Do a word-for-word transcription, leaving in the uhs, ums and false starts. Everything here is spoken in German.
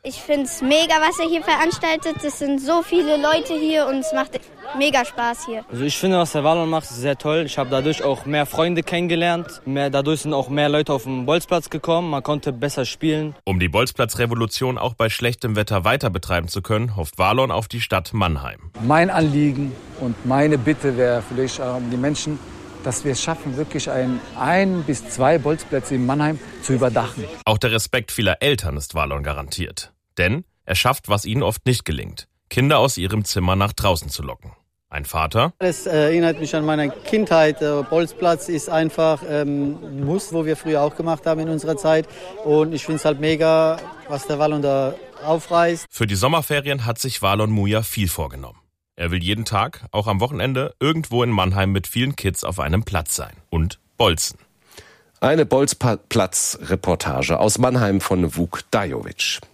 Ich finde es mega, was er hier veranstaltet. Es sind so viele Leute hier und es macht mega Spaß hier. Also ich finde, was der Valon macht, ist sehr toll. Ich habe dadurch auch mehr Freunde kennengelernt. Mehr, dadurch sind auch mehr Leute auf den Bolzplatz gekommen. Man konnte besser spielen. Um die Bolzplatzrevolution auch bei schlechtem Wetter weiter betreiben zu können, hofft Valon auf die Stadt Mannheim. Mein Anliegen und meine Bitte wäre vielleicht an die Menschen, dass wir es schaffen, wirklich ein, ein bis zwei Bolzplätze in Mannheim zu überdachen. Auch der Respekt vieler Eltern ist Valon garantiert. Denn er schafft, was ihnen oft nicht gelingt: Kinder aus ihrem Zimmer nach draußen zu locken. Ein Vater: Das erinnert mich an meine Kindheit. Der Bolzplatz ist einfach ein ähm, Muss, wo wir früher auch gemacht haben in unserer Zeit. Und ich finde es halt mega, was der Valon da aufreißt. Für die Sommerferien hat sich Valon Muja viel vorgenommen. Er will jeden Tag, auch am Wochenende, irgendwo in Mannheim mit vielen Kids auf einem Platz sein und bolzen. Eine Bolzplatz-Reportage aus Mannheim von Vuk Dajovic.